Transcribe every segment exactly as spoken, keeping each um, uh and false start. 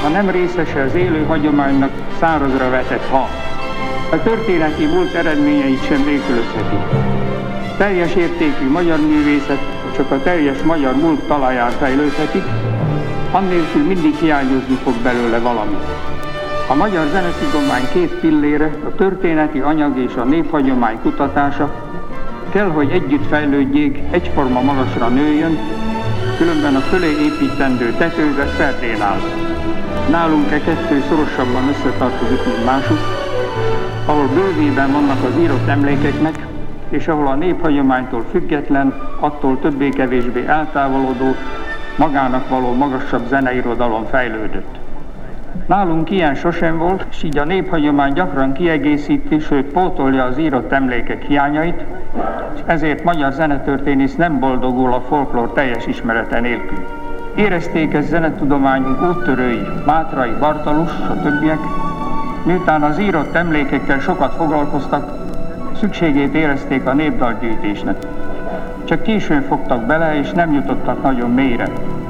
ha nem részese az élő hagyománynak szárazra vetett hal. A történeti múlt eredményeit sem nélkülözheti. Teljes értékű magyar művészet csak a teljes magyar múlt talaján fejlődhetik, annélkül mindig hiányozni fog belőle valami. A magyar zenetudomány két pillére, a történeti anyag és a néphagyomány kutatása kell, hogy együtt fejlődjék, egyforma magasra nőjön, különben a fölé építendő tetőzet ferdén áll. Nálunk e kettő szorosabban összetartozik, mint másuk, ahol bővében vannak az írott emlékeknek, és ahol a néphagyománytól független, attól többé-kevésbé eltávolodó, magának való magasabb zeneirodalom fejlődött. Nálunk ilyen sosem volt, és így a néphagyomány gyakran kiegészíti, sőt pótolja az írott emlékek hiányait, és ezért magyar zenetörténész nem boldogul a folklór teljes ismerete nélkül. Érezték ezt zenetudományunk úttörői, Mátrai, Bartalus, a többiek, miután az írott emlékekkel sokat foglalkoztak, szükségét érezték a népdalgyűjtésnek. Csak későn fogtak bele, és nem jutottak nagyon mélyre.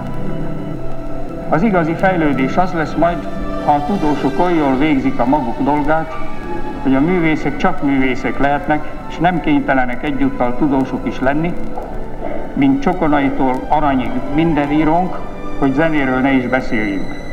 Az igazi fejlődés az lesz majd, ha a tudósok oly jól végzik a maguk dolgát, hogy a művészek csak művészek lehetnek, és nem kénytelenek egyúttal tudósok is lenni, mint Csokonaitól Aranyig minden írónk, hogy zenéről ne is beszéljünk.